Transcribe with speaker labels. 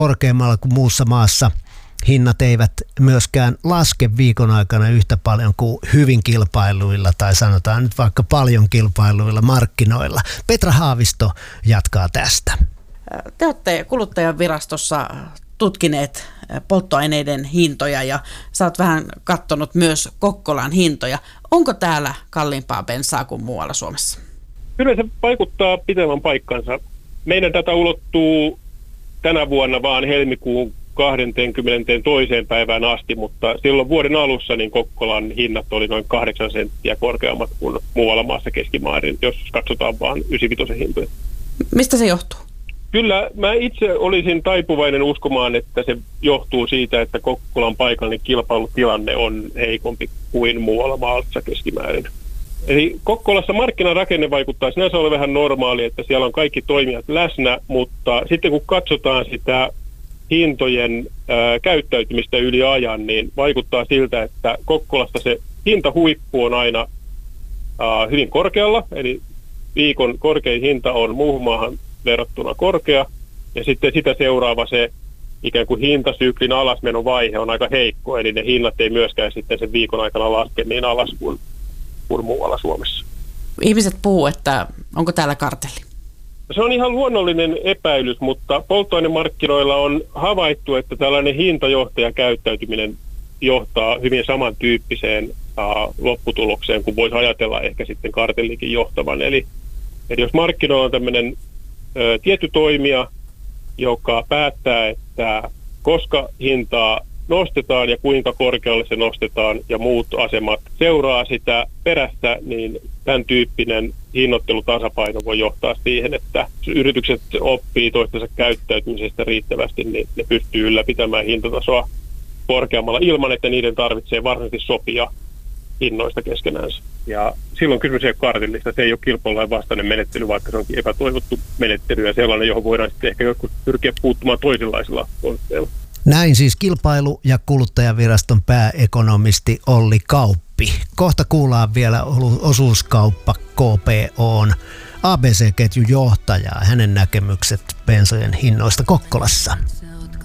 Speaker 1: korkeammalla kuin muussa maassa. Hinnat eivät myöskään laske viikon aikana yhtä paljon kuin hyvin kilpailuilla tai sanotaan nyt vaikka paljon kilpailuilla markkinoilla. Petra Haavisto jatkaa tästä.
Speaker 2: Te olette Kuluttajavirastossa tutkineet polttoaineiden hintoja ja sä oot vähän katsonut myös Kokkolan hintoja. Onko täällä kalliimpaa bensaa kuin muualla Suomessa?
Speaker 3: Kyllä se vaikuttaa pitävän paikkansa. Meidän data ulottuu tänä vuonna vaan helmikuun 22. päivään asti, mutta silloin vuoden alussa niin Kokkolan hinnat oli noin 8 senttiä korkeammat kuin muualla maassa keskimäärin, jos katsotaan vaan 95 hintoja.
Speaker 2: Mistä se johtuu?
Speaker 3: Kyllä, mä itse olisin taipuvainen uskomaan, että se johtuu siitä, että Kokkolan paikallinen kilpailutilanne on heikompi kuin muualla maassa keskimäärin. Eli Kokkolassa markkinarakenne vaikuttaa sinänsä ole vähän normaali, että siellä on kaikki toimijat läsnä, mutta sitten kun katsotaan sitä hintojen käyttäytymistä yli ajan, niin vaikuttaa siltä, että Kokkolasta se hintahuippu on aina hyvin korkealla, eli viikon korkein hinta on muuhun maahan verrattuna korkea, ja sitten sitä seuraava se ikään kuin hintasyklin alasmenovaihe on aika heikko, eli ne hinnat ei myöskään sitten sen viikon aikana laske niin alas kuin muualla Suomessa.
Speaker 2: Ihmiset puhuu, että onko täällä kartelli?
Speaker 3: Se on ihan luonnollinen epäilys, mutta polttoainemarkkinoilla on havaittu, että tällainen hintajohtajakäyttäytyminen johtaa hyvin samantyyppiseen lopputulokseen, kuin voisi ajatella ehkä sitten kartellikin johtavan. Eli jos markkinoilla on tämmöinen tietty toimija, joka päättää, että koska hintaa nostetaan ja kuinka korkealle se nostetaan ja muut asemat seuraa sitä perässä, niin tämän tyyppinen hinnoittelutasapaino voi johtaa siihen, että yritykset oppii toistensa käyttäytymisestä riittävästi, niin ne pystyy ylläpitämään hintatasoa korkeammalla ilman, että niiden tarvitsee varsinaisesti sopia hinnoista keskenäänsä. Ja silloin kysymys ei ole kartellista, se ei ole kilpailulain vastainen menettely, vaikka se onkin epätoivottu menettely ja sellainen, johon voidaan sitten ehkä joskus pyrkiä puuttumaan toisenlaisilla konsteilla.
Speaker 1: Näin siis Kilpailu- ja kuluttajaviraston pääekonomisti Olli Kauppi. Kohta kuullaan vielä osuuskauppa KPO:n ABC-ketjun johtajaa, hänen näkemykset bensojen hinnoista Kokkolassa.